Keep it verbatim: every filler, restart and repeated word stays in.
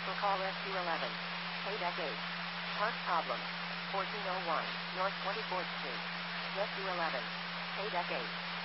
for call Rescue eleven. Payback eight. Park problem. fourteen oh one North twenty-fourth Street. Rescue eleven. Payback eight.